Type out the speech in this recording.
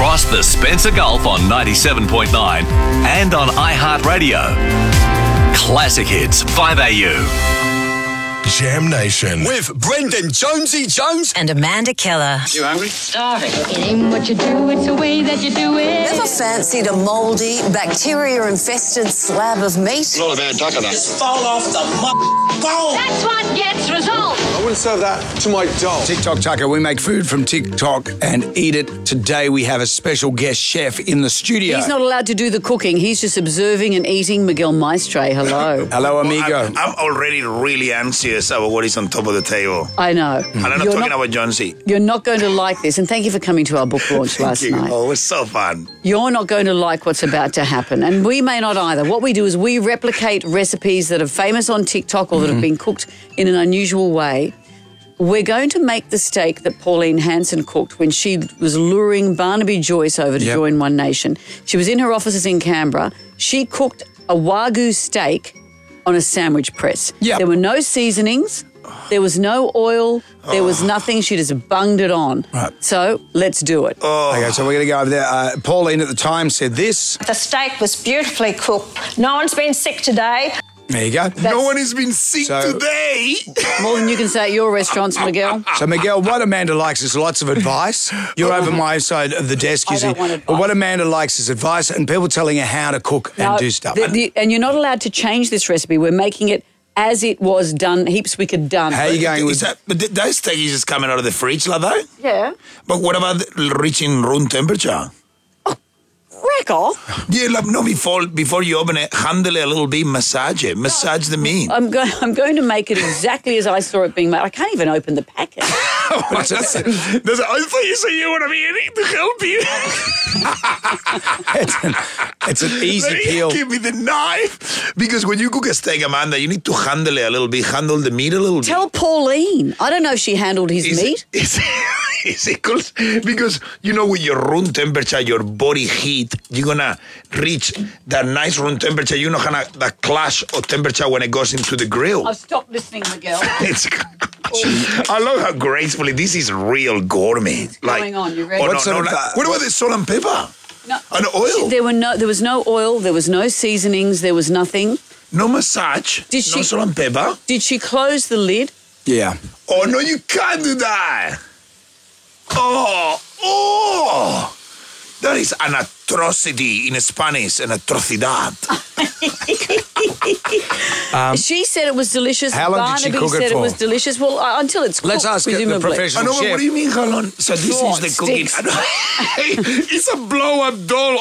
across the Spencer Gulf on 97.9 and on iHeartRadio. Classic Hits 5AU. Jam Nation. With Brendan Jonesy Jones and Amanda Keller. You hungry? Starving. It ain't what you do, it's the way that you do it. Ever fancied a mouldy, bacteria-infested slab of meat? Not a bad duck of that. just fall off the bone. That's what gets results. I wouldn't serve that to my dog. TikTok Tucker, we make food from TikTok and eat it. Today we have a special guest chef in the studio. He's not allowed to do the cooking. He's just observing and eating. Miguel Maestre, hello. Hello, amigo. I'm already really anxious about what is on top of the table. I know. And I'm not talking about Jonesy. You're not going to like this. And thank you for coming to our book launch last night. Oh, it was so fun. You're not going to like what's about to happen. And we may not either. What we do is we replicate recipes that are famous on TikTok or that have been cooked in an unusual way. We're going to make the steak that Pauline Hanson cooked when she was luring Barnaby Joyce over to join One Nation. She was in her offices in Canberra. She cooked a Wagyu steak on a sandwich press. Yep. There were no seasonings. There was no oil. There was nothing. She just bunged it on. Right. So let's do it. Okay, so we're going to go over there. Pauline at the time said this. The steak was beautifully cooked. No one's been sick today. There you go. No one has been sick today. More than you can say at your restaurants, Miguel. So, Miguel, what Amanda likes is lots of advice. You're over my side of the desk, you I see. don't want advice. But what Amanda likes is advice and people telling her how to cook and do stuff. And you're not allowed to change this recipe. We're making it as it was done, heaps we could done. How are you going with that? But those steak is just coming out of the fridge, like that? Yeah. But what about reaching room temperature? Wreck off. Yeah, like, no, before you open it, handle it a little bit, massage it, massage the meat. I'm going to make it exactly as I saw it being made. I can't even open the packet. I thought you said you want to be in it to help you. It's an easy peel. Give me the knife. Because when you cook a steak, Amanda, you need to handle it a little bit, handle the meat a little bit. Tell Pauline. I don't know if she handled his meat. Is it cool? Because, you know, with your room temperature, your body heat, you're going to reach that nice room temperature. You know, that clash of temperature when it goes into the grill. I've stopped listening, Miguel. I love how gracefully this is real gourmet. What's going on? You ready? What about the salt and pepper? No. And oil? There was no oil. There was no seasonings. There was nothing. No massage. No salt and pepper. Did she close the lid? Yeah. Oh, no, you can't do that. Oh. That is an atrocity in Spanish, an atrocidad. She said it was delicious. How long did she cook it said for? it was delicious. Well, until it's cooked, Let's ask the presumably. professional chef. What do you mean, how long? So this is the cooking. Sticks. It's a blow-up doll